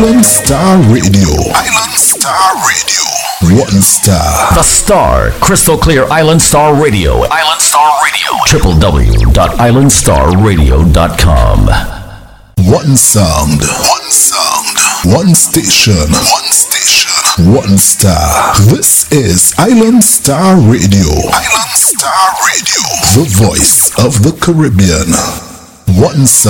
Island Star Radio. Island Star Radio. One star. The Star. Crystal clear Island Star Radio. Island Star Radio. www.islandstarradio.com. One sound. One sound. One station. One station. One star. This is Island Star Radio. Island Star Radio. The voice of the Caribbean. One sound.